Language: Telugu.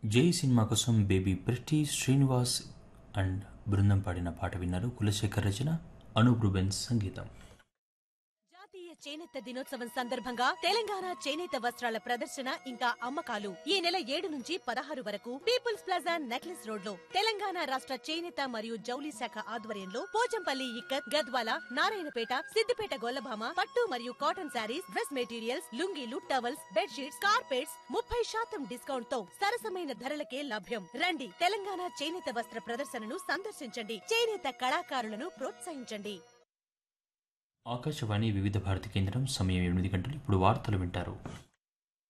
జై సినిమా కోసం బేబీ ప్రెట్టి శ్రీనివాస్ అండ్ బృందం పాడిన పాట విన్నారు. కులశేఖర్ రచన, అనూప్ రూబెన్స్ సంగీతం. జాతీయ చేనేత దినోత్సవం సందర్భంగా తెలంగాణ చేనేత వస్త్రాల ప్రదర్శన ఇంకా అమ్మకాలు ఈ నెల 7 నుంచి 16 వరకు పీపుల్స్ ప్లాజా నెక్లెస్ రోడ్ లో తెలంగాణ రాష్ట్ర చేనేత మరియు జౌలి శాఖ ఆధ్వర్యంలో పోచంపల్లి ఇక్కత్, గద్వాల, నారాయణపేట, సిద్దిపేట గొల్లభామ పట్టు మరియు cotton saris, dress materials, లుంగీలు, towels, bedsheets, carpets 30% discount తో సరసమైన ధరలకే లభ్యం. రండి, తెలంగాణ చేనేత వస్త్ర ప్రదర్శనను సందర్శించండి. చేనేత కళాకారులను ప్రోత్సహించండి. ఆకాశవాణి వివిధ భారతి కేంద్రం, సమయం 8 గంటలు. ఇప్పుడు వార్తలు వింటారు.